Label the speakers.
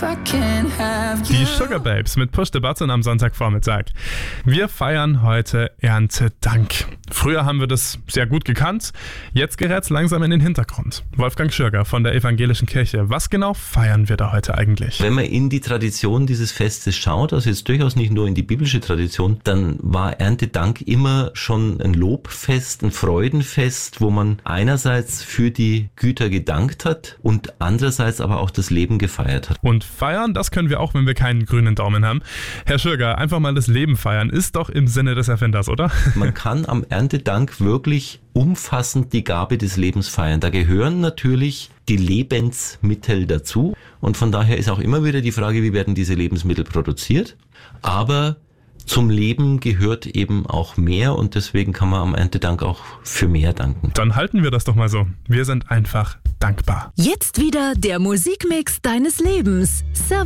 Speaker 1: Die Sugar Babes mit Push the Button am Sonntagvormittag. Wir feiern heute Erntedank. Früher haben wir das sehr gut gekannt, jetzt gerät es langsam in den Hintergrund. Wolfgang Schürger von der Evangelischen Kirche. Was genau feiern wir da heute eigentlich?
Speaker 2: Wenn man in die Tradition dieses Festes schaut, also jetzt durchaus nicht nur in die biblische Tradition, dann war Erntedank immer schon ein Lobfest, ein Freudenfest, wo man einerseits für die Güter gedankt hat und andererseits aber auch das Leben gefeiert hat.
Speaker 1: Und feiern, das können wir auch, wenn wir keinen grünen Daumen haben. Herr Schürger, einfach mal das Leben feiern, ist doch im Sinne des Erfinders, oder?
Speaker 2: Man kann am Erntedank wirklich umfassend die Gabe des Lebens feiern. Da gehören natürlich die Lebensmittel dazu. Und von daher ist auch immer wieder die Frage, wie werden diese Lebensmittel produziert. Aber zum Leben gehört eben auch mehr und deswegen kann man am Erntedank auch für mehr danken.
Speaker 1: Dann halten wir das doch mal so. Wir sind einfach dankbar.
Speaker 3: Jetzt wieder der Musikmix deines Lebens.